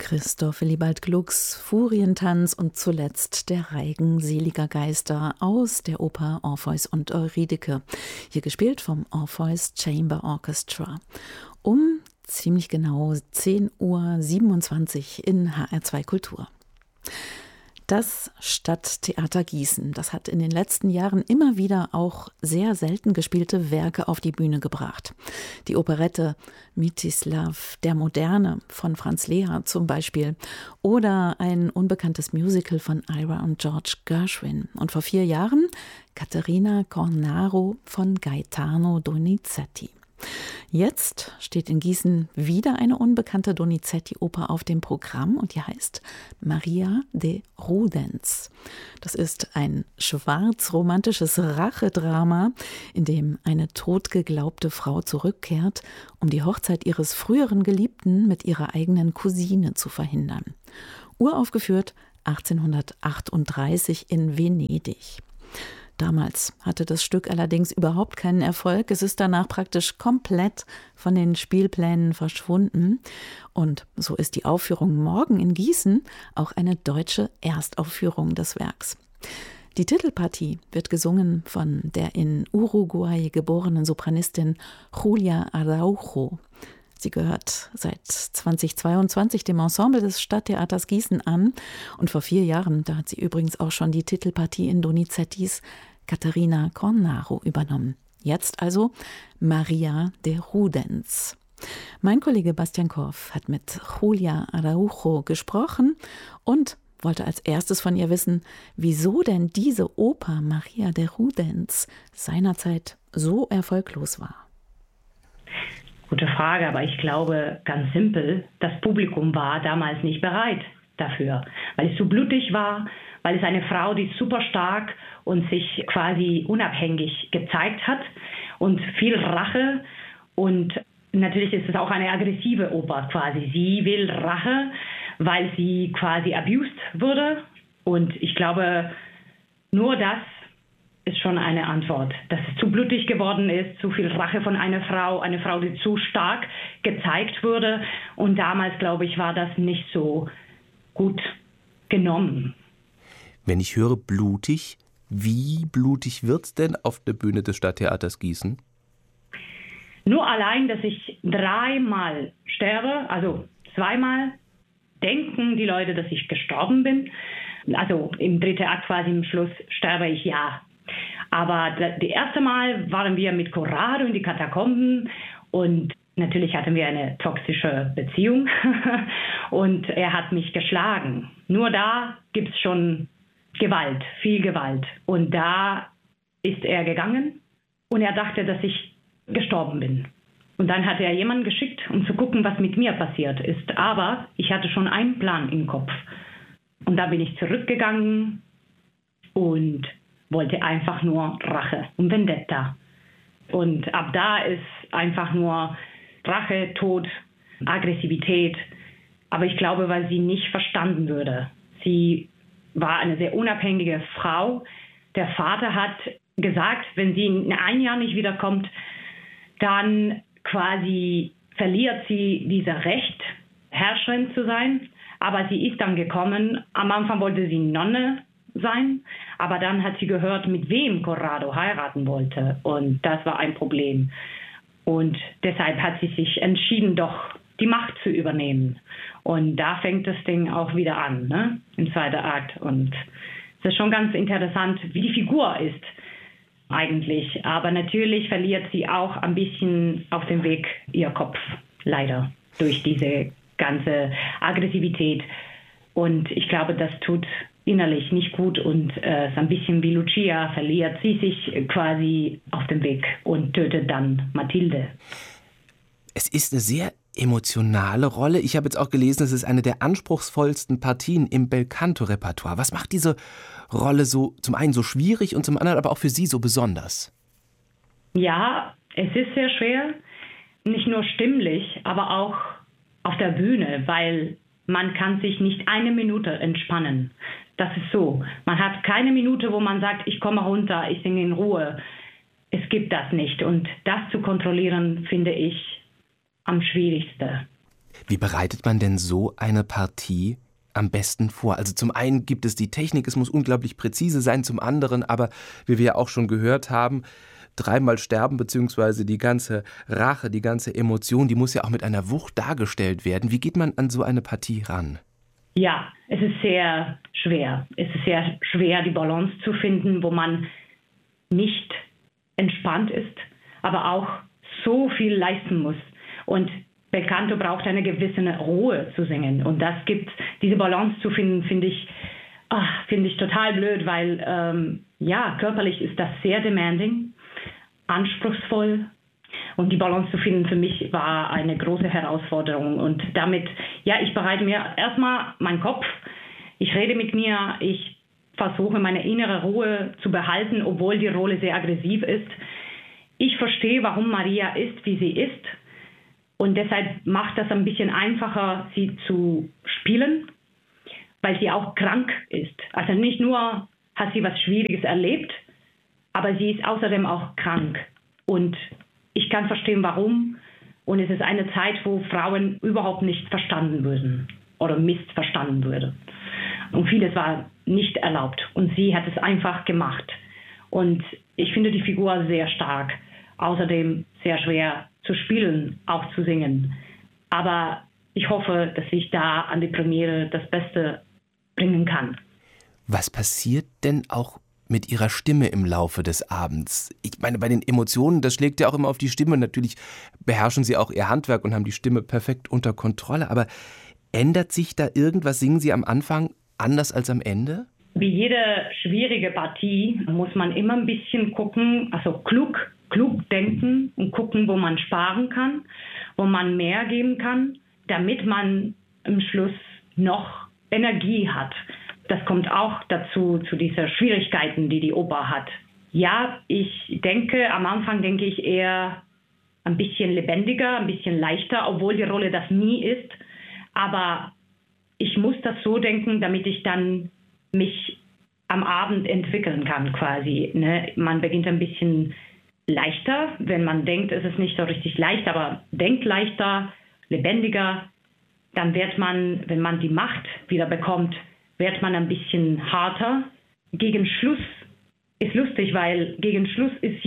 Christoph Willibald Glucks Furientanz und zuletzt der Reigen seliger Geister aus der Oper Orpheus und Eurydike, hier gespielt vom Orpheus Chamber Orchestra. Um ziemlich genau 10:27 Uhr in HR2 Kultur. Das Stadttheater Gießen, das hat in den letzten Jahren immer wieder auch sehr selten gespielte Werke auf die Bühne gebracht. Die Operette Mstislav, der Moderne von Franz Lehár zum Beispiel oder ein unbekanntes Musical von Ira und George Gershwin. Und vor 4 Jahren Caterina Cornaro von Gaetano Donizetti. Jetzt steht in Gießen wieder eine unbekannte Donizetti-Oper auf dem Programm und die heißt Maria de Rudens. Das ist ein schwarz-romantisches Rachedrama, in dem eine totgeglaubte Frau zurückkehrt, um die Hochzeit ihres früheren Geliebten mit ihrer eigenen Cousine zu verhindern. Uraufgeführt 1838 in Venedig. Damals hatte das Stück allerdings überhaupt keinen Erfolg. Es ist danach praktisch komplett von den Spielplänen verschwunden. Und so ist die Aufführung morgen in Gießen auch eine deutsche Erstaufführung des Werks. Die Titelpartie wird gesungen von der in Uruguay geborenen Sopranistin Julia Araujo. Sie gehört seit 2022 dem Ensemble des Stadttheaters Gießen an. Und vor 4 Jahren, da hat sie übrigens auch schon die Titelpartie in Donizettis Caterina Cornaro übernommen. Jetzt also Maria de Rudens. Mein Kollege Bastian Korff hat mit Julia Araujo gesprochen und wollte als erstes von ihr wissen, wieso denn diese Oper Maria de Rudens seinerzeit so erfolglos war. Gute Frage, aber ich glaube ganz simpel, das Publikum war damals nicht bereit dafür, weil es so blutig war, weil es eine Frau, die super stark und sich quasi unabhängig gezeigt hat und viel Rache und natürlich ist es auch eine aggressive Oper quasi. Sie will Rache, weil sie quasi abused wurde und ich glaube, nur das ist schon eine Antwort, dass es zu blutig geworden ist, zu viel Rache von einer Frau, eine Frau, die zu stark gezeigt wurde. Und damals, glaube ich, war das nicht so gut genommen. Wenn ich höre blutig, wie blutig wird's denn auf der Bühne des Stadttheaters Gießen? Nur allein, dass ich 3-mal sterbe, also 2-mal denken die Leute, dass ich gestorben bin. Also im 3. Akt quasi im Schluss sterbe ich ja. Aber das erste Mal waren wir mit Corrado in die Katakomben und natürlich hatten wir eine toxische Beziehung und er hat mich geschlagen. Nur da gibt es schon Gewalt, viel Gewalt. Und da ist er gegangen und er dachte, dass ich gestorben bin. Und dann hat er jemanden geschickt, um zu gucken, was mit mir passiert ist. Aber ich hatte schon einen Plan im Kopf. Und da bin ich zurückgegangen und wollte einfach nur Rache und Vendetta. Und ab da ist einfach nur Rache, Tod, Aggressivität. Aber ich glaube, weil sie nicht verstanden würde. Sie war eine sehr unabhängige Frau. Der Vater hat gesagt, wenn sie in 1 Jahr nicht wiederkommt, dann quasi verliert sie dieses Recht, Herrscherin zu sein. Aber sie ist dann gekommen. Am Anfang wollte sie Nonne sein, aber dann hat sie gehört, mit wem Corrado heiraten wollte und das war ein Problem. Und deshalb hat sie sich entschieden, doch die Macht zu übernehmen. Und da fängt das Ding auch wieder an, ne? Im 2. Akt. Und es ist schon ganz interessant, wie die Figur ist eigentlich. Aber natürlich verliert sie auch ein bisschen auf dem Weg ihr Kopf, leider, durch diese ganze Aggressivität. Und ich glaube, das tut innerlich nicht gut und ist ein bisschen wie Lucia, verliert sie sich quasi auf dem Weg und tötet dann Mathilde. Es ist eine sehr emotionale Rolle. Ich habe jetzt auch gelesen, es ist eine der anspruchsvollsten Partien im Belcanto-Repertoire. Was macht diese Rolle so zum einen so schwierig und zum anderen aber auch für Sie so besonders? Ja, es ist sehr schwer, nicht nur stimmlich, aber auch auf der Bühne, weil man kann sich nicht 1 Minute entspannen. Das ist so. Man hat keine Minute, wo man sagt, ich komme runter, ich singe in Ruhe. Es gibt das nicht. Und das zu kontrollieren, finde ich am schwierigsten. Wie bereitet man denn so eine Partie am besten vor? Also zum einen gibt es die Technik, es muss unglaublich präzise sein, zum anderen aber, wie wir ja auch schon gehört haben, dreimal sterben beziehungsweise die ganze Rache, die ganze Emotion, die muss ja auch mit einer Wucht dargestellt werden. Wie geht man an so eine Partie ran? Ja, es ist sehr schwer. Es ist sehr schwer, die Balance zu finden, wo man nicht entspannt ist, aber auch so viel leisten muss. Und Belcanto braucht eine gewisse Ruhe zu singen. Und diese Balance zu finden, finde ich total blöd, weil körperlich ist das sehr demanding, anspruchsvoll. Und die Balance zu finden für mich war eine große Herausforderung. Und damit, ich bereite mir erstmal meinen Kopf, ich rede mit mir, ich versuche meine innere Ruhe zu behalten, obwohl die Rolle sehr aggressiv ist. Ich verstehe, warum Maria ist, wie sie ist. Und deshalb macht das ein bisschen einfacher, sie zu spielen, weil sie auch krank ist. Also nicht nur hat sie was Schwieriges erlebt, aber sie ist außerdem auch krank. Und ich kann verstehen, warum. Und es ist eine Zeit, wo Frauen überhaupt nicht verstanden würden oder missverstanden würden. Und vieles war nicht erlaubt. Und sie hat es einfach gemacht. Und ich finde die Figur sehr stark. Außerdem sehr schwer zu spielen, auch zu singen. Aber ich hoffe, dass ich da an die Premiere das Beste bringen kann. Was passiert denn auch mit ihrer Stimme im Laufe des Abends? Ich meine, bei den Emotionen, das schlägt ja auch immer auf die Stimme. Natürlich beherrschen sie auch ihr Handwerk und haben die Stimme perfekt unter Kontrolle. Aber ändert sich da irgendwas? Singen Sie am Anfang anders als am Ende? Wie jede schwierige Partie muss man immer ein bisschen gucken, also klug denken und gucken, wo man sparen kann, wo man mehr geben kann, damit man am Schluss noch Energie hat. Das kommt auch dazu, zu dieser Schwierigkeiten, die die Oper hat. Ja, am Anfang denke ich eher ein bisschen lebendiger, ein bisschen leichter, obwohl die Rolle das nie ist. Aber ich muss das so denken, damit ich dann mich am Abend entwickeln kann quasi. Ne? Man beginnt ein bisschen leichter, wenn man denkt, es ist nicht so richtig leicht, aber denkt leichter, lebendiger. Dann wird man, wenn man die Macht wieder bekommt, wird man ein bisschen harter. Gegen Schluss ist lustig, weil gegen Schluss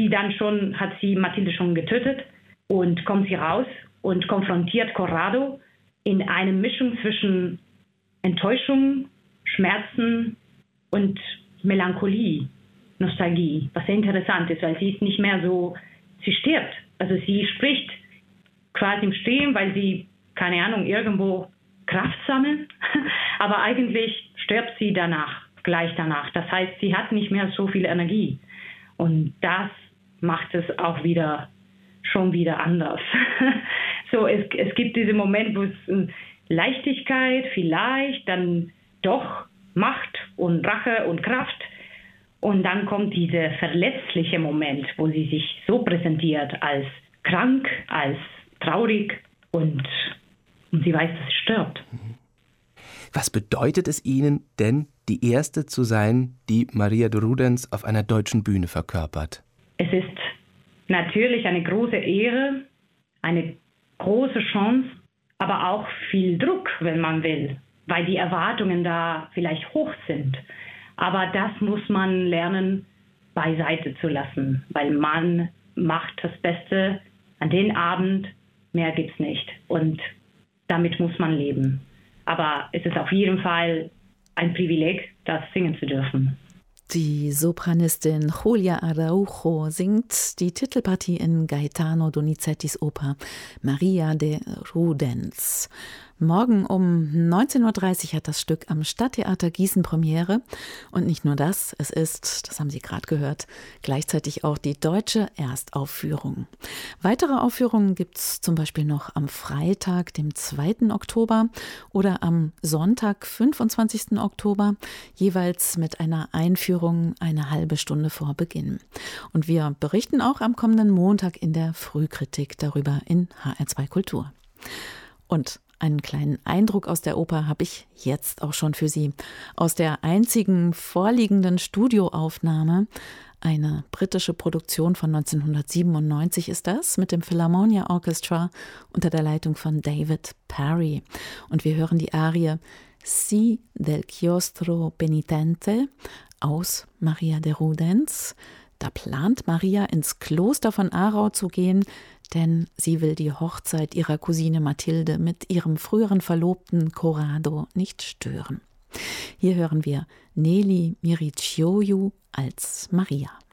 hat sie Mathilde schon getötet und kommt sie raus und konfrontiert Corrado in einer Mischung zwischen Enttäuschung, Schmerzen und Melancholie, Nostalgie, was sehr interessant ist, weil sie ist nicht mehr so, sie stirbt. Also sie spricht quasi im Stehen, weil sie, keine Ahnung, irgendwo Kraft sammeln, aber eigentlich stirbt sie gleich danach. Das heißt, sie hat nicht mehr so viel Energie. Und das macht es auch schon wieder anders. So, es gibt diesen Moment, wo es Leichtigkeit vielleicht, dann doch Macht und Rache und Kraft. Und dann kommt dieser verletzliche Moment, wo sie sich so präsentiert als krank, als traurig und sie weiß, dass sie stirbt. Was bedeutet es Ihnen denn, die Erste zu sein, die Maria de Rudens auf einer deutschen Bühne verkörpert? Es ist natürlich eine große Ehre, eine große Chance, aber auch viel Druck, wenn man will, weil die Erwartungen da vielleicht hoch sind. Aber das muss man lernen, beiseite zu lassen, weil man macht das Beste an den Abend, mehr gibt's nicht. Und damit muss man leben. Aber es ist auf jeden Fall ein Privileg, das singen zu dürfen. Die Sopranistin Julia Araujo singt die Titelpartie in Gaetano Donizettis Oper Maria de Rudens. Morgen um 19.30 Uhr hat das Stück am Stadttheater Gießen Premiere. Und nicht nur das, es ist, das haben Sie gerade gehört, gleichzeitig auch die deutsche Erstaufführung. Weitere Aufführungen gibt es zum Beispiel noch am Freitag, dem 2. Oktober oder am Sonntag, 25. Oktober, jeweils mit einer Einführung eine halbe Stunde vor Beginn. Und wir berichten auch am kommenden Montag in der Frühkritik darüber in HR2 Kultur. Und einen kleinen Eindruck aus der Oper habe ich jetzt auch schon für Sie. Aus der einzigen vorliegenden Studioaufnahme Eine britische Produktion von 1997 ist das, mit dem Philharmonia Orchestra unter der Leitung von David Parry. Und wir hören die Arie Si del Chiostro Penitente aus Maria de Rudens. Da plant Maria, ins Kloster von Aarau zu gehen, denn sie will die Hochzeit ihrer Cousine Mathilde mit ihrem früheren Verlobten Corrado nicht stören. Hier hören wir Nelly Miricioiu als Maria.